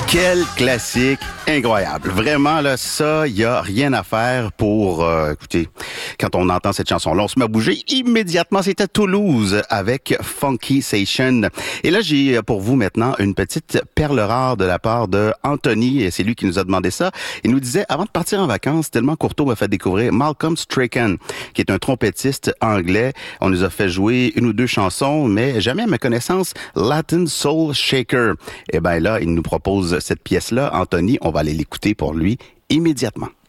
Quel classique incroyable. Vraiment, là, ça, il n'y a rien à faire pour... écoutez, quand on entend cette chanson-là, on se met à bouger immédiatement. C'était Toulouse avec Funky Station. Et là, j'ai pour vous maintenant une petite perle rare de la part de Anthony. Et c'est lui qui nous a demandé ça. Il nous disait, avant de partir en vacances, tellement Courteau m'a fait découvrir Malcolm Strachan, qui est un trompettiste anglais. On nous a fait jouer une ou deux chansons, mais jamais à ma connaissance, Latin Soul Shaker. Et ben là, il nous propose cette pièce-là. Anthony, on va aller l'écouter pour lui immédiatement.